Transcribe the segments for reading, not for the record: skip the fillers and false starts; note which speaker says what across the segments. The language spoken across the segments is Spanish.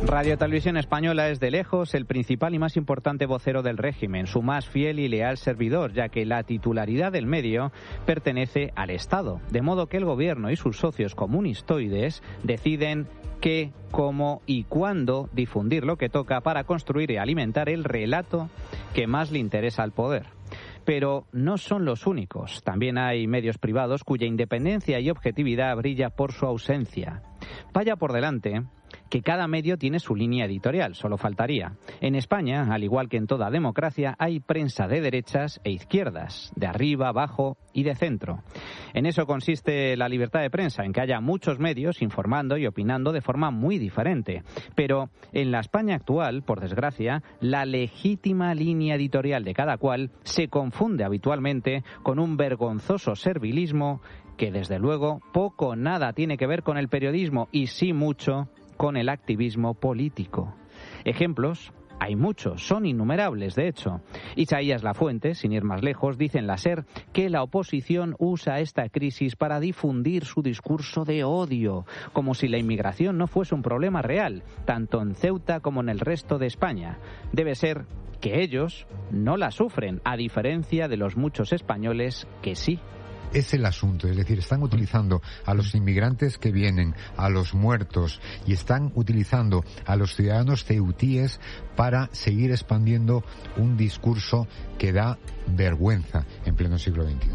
Speaker 1: Radio Televisión Española es de lejos el principal y más importante vocero del régimen, su más fiel y leal servidor, ya que la titularidad del medio pertenece al Estado, de modo que el gobierno y sus socios comunistoides deciden qué, cómo y cuándo difundir lo que toca para construir y alimentar el relato que más le interesa al poder. Pero no son los únicos. También hay medios privados cuya independencia y objetividad brilla por su ausencia. Vaya por delante que cada medio tiene su línea editorial, solo faltaría. En España, al igual que en toda democracia, hay prensa de derechas e izquierdas, de arriba, abajo y de centro. En eso consiste la libertad de prensa, en que haya muchos medios informando y opinando de forma muy diferente. Pero en la España actual, por desgracia, la legítima línea editorial de cada cual se confunde habitualmente con un vergonzoso servilismo que, desde luego, poco o nada tiene que ver con el periodismo y sí mucho con el activismo político. Ejemplos hay muchos, son innumerables, de hecho. Isaías Lafuente, sin ir más lejos, dice en la SER que la oposición usa esta crisis para difundir su discurso de odio, como si la inmigración no fuese un problema real, tanto en Ceuta como en el resto de España. Debe ser que ellos no la sufren, a diferencia de los muchos españoles que sí.
Speaker 2: Es el asunto, es decir, están utilizando a los inmigrantes que vienen, a los muertos, y están utilizando a los ciudadanos ceutíes para seguir expandiendo un discurso que da vergüenza en pleno siglo XXI.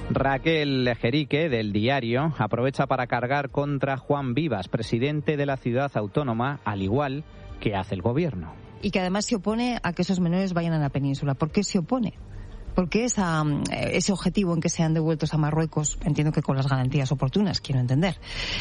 Speaker 1: Raquel Lejerique, del Diario, aprovecha para cargar contra Juan Vivas, presidente de la ciudad autónoma, al igual que hace el gobierno.
Speaker 3: Y que además se opone a que esos menores vayan a la península. ¿Por qué se opone? Porque ese objetivo en que sean devueltos a Marruecos, entiendo que con las garantías oportunas, quiero entender,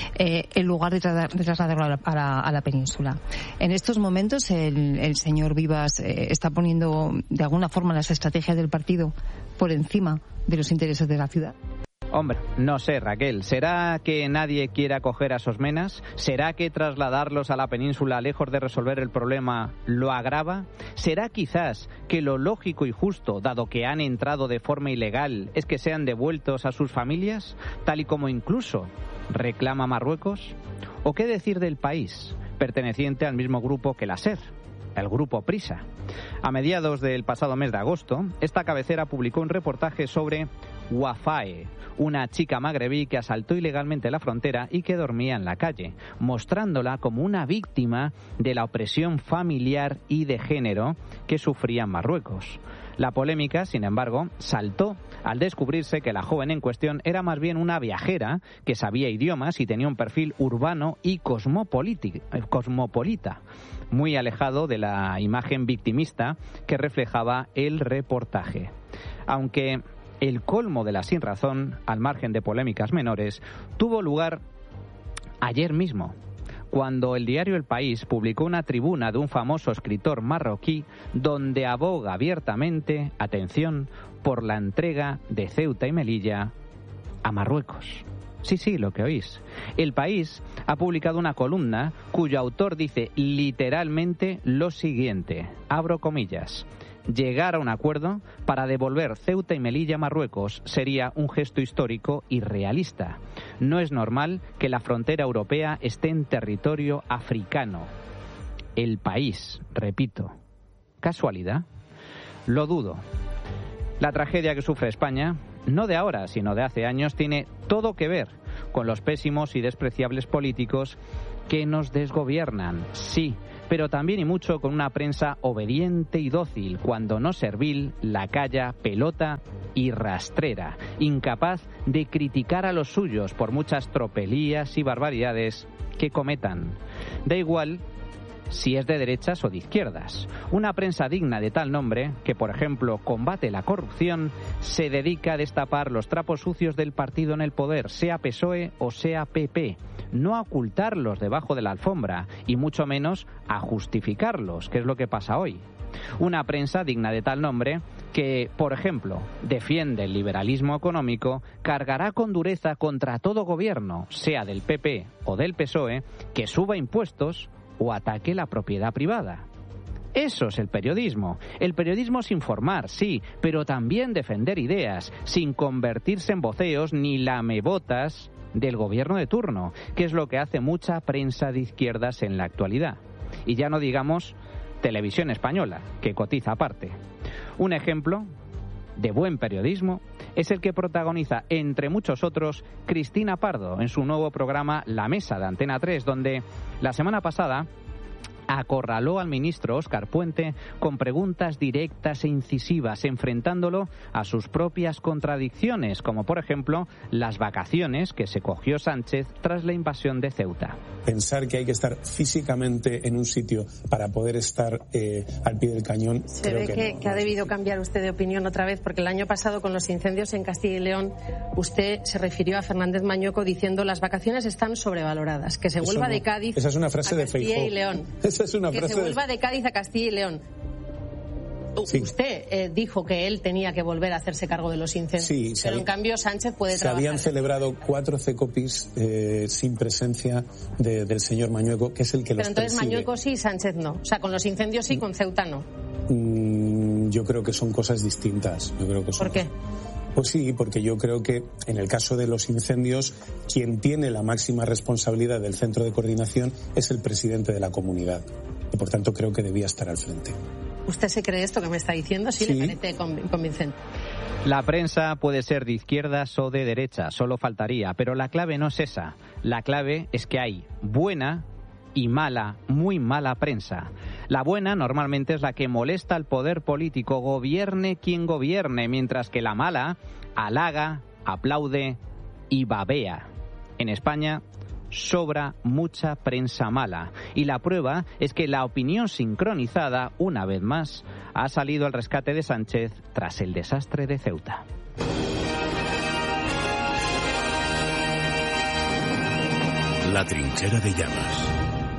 Speaker 3: en lugar de trasladarlo a la península. En estos momentos el señor Vivas está poniendo de alguna forma las estrategias del partido por encima de los intereses de la ciudad.
Speaker 1: Hombre, no sé, Raquel. ¿Será que nadie quiere acoger a esos menas? ¿Será que trasladarlos a la península, lejos de resolver el problema, lo agrava? ¿Será quizás que lo lógico y justo, dado que han entrado de forma ilegal, es que sean devueltos a sus familias, tal y como incluso reclama Marruecos? ¿O qué decir del País, perteneciente al mismo grupo que la SER, el grupo Prisa? A mediados del pasado mes de agosto, esta cabecera publicó un reportaje sobre Wafae, una chica magrebí que asaltó ilegalmente la frontera y que dormía en la calle, mostrándola como una víctima de la opresión familiar y de género que sufría en Marruecos. La polémica, sin embargo, saltó al descubrirse que la joven en cuestión era más bien una viajera que sabía idiomas y tenía un perfil urbano y cosmopolita, muy alejado de la imagen victimista que reflejaba el reportaje. Aunque el colmo de la sinrazón, al margen de polémicas menores, tuvo lugar ayer mismo, cuando el diario El País publicó una tribuna de un famoso escritor marroquí donde aboga abiertamente, atención, por la entrega de Ceuta y Melilla a Marruecos. Sí, lo que oís. El País ha publicado una columna cuyo autor dice literalmente lo siguiente, abro comillas: llegar a un acuerdo para devolver Ceuta y Melilla a Marruecos sería un gesto histórico y realista. No es normal que la frontera europea esté en territorio africano. El País, repito. ¿Casualidad? Lo dudo. La tragedia que sufre España, no de ahora, sino de hace años, tiene todo que ver con los pésimos y despreciables políticos que nos desgobiernan, sí, pero también y mucho con una prensa obediente y dócil, cuando no servil, lacaya, pelota y rastrera, incapaz de criticar a los suyos por muchas tropelías y barbaridades que cometan. Da igual si es de derechas o de izquierdas. Una prensa digna de tal nombre, que por ejemplo combate la corrupción, se dedica a destapar los trapos sucios del partido en el poder, sea PSOE o sea PP, no a ocultarlos debajo de la alfombra y mucho menos a justificarlos, que es lo que pasa hoy. Una prensa digna de tal nombre que, por ejemplo, defiende el liberalismo económico, cargará con dureza contra todo gobierno, sea del PP o del PSOE, que suba impuestos o ataque la propiedad privada. Eso es el periodismo. El periodismo es informar, sí, pero también defender ideas, sin convertirse en voceos ni lamebotas del gobierno de turno, que es lo que hace mucha prensa de izquierdas en la actualidad. y ya no digamos Televisión Española, que cotiza aparte. Un ejemplo de buen periodismo es el que protagoniza, entre muchos otros, Cristina Pardo en su nuevo programa La Mesa de Antena 3, donde la semana pasada acorraló al ministro Óscar Puente con preguntas directas e incisivas, enfrentándolo a sus propias contradicciones, como por ejemplo las vacaciones que se cogió Sánchez tras la invasión de Ceuta.
Speaker 4: Pensar que hay que estar físicamente en un sitio para poder estar al pie del cañón.
Speaker 5: Se ve que ha debido cambiar usted de opinión otra vez, porque el año pasado con los incendios en Castilla y León usted se refirió a Fernández Mañueco diciendo las vacaciones están sobrevaloradas, que se vuelva de Cádiz
Speaker 4: esa es una frase
Speaker 5: a
Speaker 4: de
Speaker 5: Castilla
Speaker 4: Feijóo.
Speaker 5: y León.
Speaker 4: Esa es una
Speaker 5: que
Speaker 4: frase
Speaker 5: se vuelva de Cádiz a Castilla y León. Sí. Usted dijo que él tenía que volver a hacerse cargo de los incendios, pero en cambio Sánchez puede trabajar.
Speaker 4: Se habían celebrado 4 CECOPIs sin presencia del señor Mañueco, que es el que los preside.
Speaker 5: Pero entonces Mañueco sí, Sánchez no. O sea, con los incendios sí, con Ceuta no.
Speaker 4: Yo creo que son cosas distintas.
Speaker 5: ¿Por qué?
Speaker 4: Pues sí, porque yo creo que en el caso de los incendios, quien tiene la máxima responsabilidad del centro de coordinación es el presidente de la comunidad. Y por tanto creo que debía estar al frente.
Speaker 5: ¿Usted se cree esto que me está diciendo? Sí. ¿Le parece convincente?
Speaker 1: La prensa puede ser de izquierdas o de derechas, solo faltaría, pero la clave no es esa. La clave es que hay buena y mala, muy mala prensa. La buena normalmente es la que molesta al poder político, gobierne quien gobierne, mientras que la mala halaga, aplaude y babea. En España sobra mucha prensa mala, y la prueba es que la opinión sincronizada, una vez más, ha salido al rescate de Sánchez tras el desastre de Ceuta.
Speaker 6: La trinchera de llamas.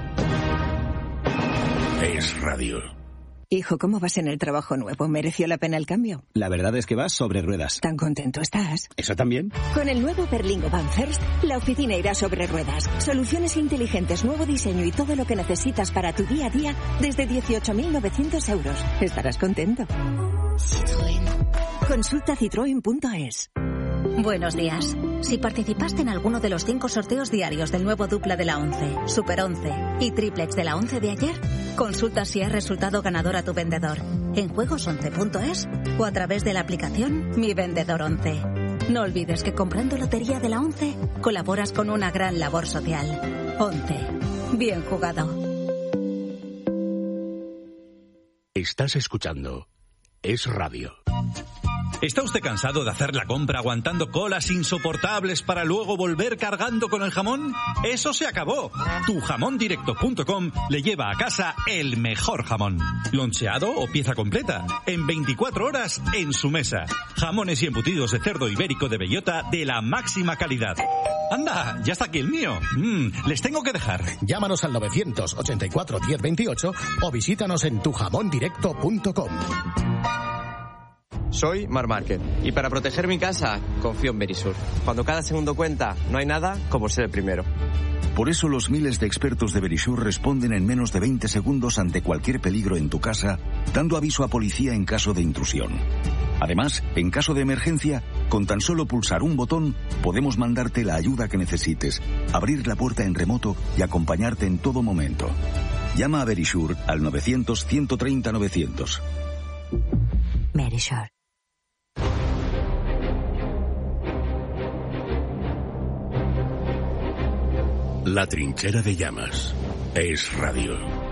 Speaker 6: Es radio.
Speaker 7: Hijo, ¿cómo vas en el trabajo nuevo? ¿Mereció la pena el cambio?
Speaker 8: La verdad es que vas sobre ruedas.
Speaker 7: ¿Tan contento estás?
Speaker 8: ¿Eso también?
Speaker 7: Con el nuevo Berlingo Van First, la oficina irá sobre ruedas. Soluciones inteligentes, nuevo diseño y todo lo que necesitas para tu día a día desde 18.900 euros. Estarás contento. Citroën. Consulta citroen.es.
Speaker 9: Buenos días. Si participaste en alguno de los 5 sorteos diarios del nuevo dupla de la 11, Super 11 y triplex de la 11 de ayer, consulta si has resultado ganador a tu vendedor en juegos11.es o a través de la aplicación Mi Vendedor 11. No olvides que comprando lotería de la 11 colaboras con una gran labor social. 11. Bien jugado.
Speaker 6: Estás escuchando Es Radio.
Speaker 10: ¿Está usted cansado de hacer la compra aguantando colas insoportables para luego volver cargando con el jamón? ¡Eso se acabó! Tujamondirecto.com le lleva a casa el mejor jamón. Loncheado o pieza completa. En 24 horas en su mesa. Jamones y embutidos de cerdo ibérico de bellota de la máxima calidad. ¡Anda! Ya está aquí el mío. Les tengo que dejar.
Speaker 11: Llámanos al 984 1028 o visítanos en tujamondirecto.com.
Speaker 12: Soy Mar Márquez y para proteger mi casa confío en Verisur. Cuando cada segundo cuenta, no hay nada como ser el primero.
Speaker 13: Por eso los miles de expertos de Verisur responden en menos de 20 segundos ante cualquier peligro en tu casa, dando aviso a policía en caso de intrusión. Además, en caso de emergencia, con tan solo pulsar un botón, podemos mandarte la ayuda que necesites, abrir la puerta en remoto y acompañarte en todo momento. Llama a Verisur al 900-130-900.
Speaker 7: Verisur.
Speaker 6: La trinchera de llamas. Es radio.